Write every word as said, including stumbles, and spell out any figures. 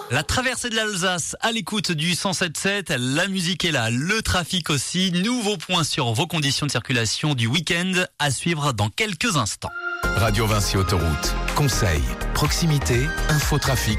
La traversée de l'Alsace à l'écoute du cent sept sept, la musique est là, le trafic aussi. Nouveau point sur vos conditions de circulation du week-end à suivre dans quelques instants. Radio Vinci Autoroute. Conseils, proximité, infotrafic